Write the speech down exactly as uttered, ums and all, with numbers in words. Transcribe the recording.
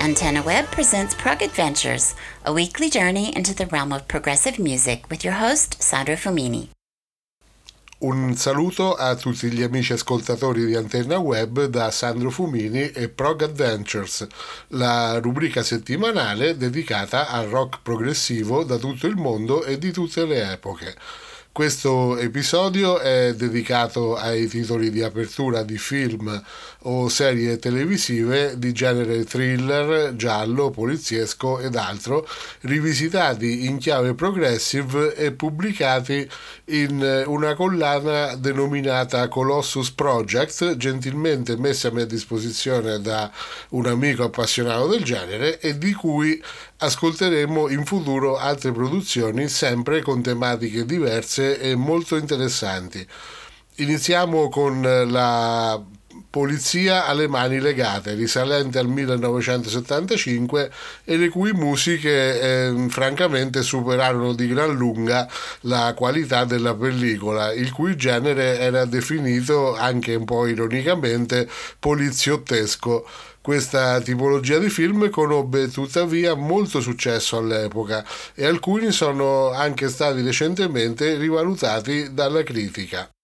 Antenna Web presents Prog Adventures, a weekly journey into the realm of progressive music with your host, Sandro Fumini. Un saluto a tutti gli amici ascoltatori di Antenna Web da Sandro Fumini e Prog Adventures, la rubrica settimanale dedicata al rock progressivo da tutto il mondo e di tutte le epoche. Questo episodio è dedicato ai titoli di apertura di film o serie televisive di genere thriller, giallo, poliziesco ed altro, rivisitati in chiave progressive e pubblicati in una collana denominata Colossus Project, gentilmente messa a mia disposizione da un amico appassionato del genere e di cui ascolteremo in futuro altre produzioni sempre con tematiche diverse e molto interessanti. Iniziamo con la Polizia alle mani legate, risalente al millenovecentosettantacinque e le cui musiche eh, francamente superarono di gran lunga la qualità della pellicola, il cui genere era definito anche un po' ironicamente poliziottesco. Questa tipologia di film conobbe tuttavia molto successo all'epoca e alcuni sono anche stati recentemente rivalutati dalla critica.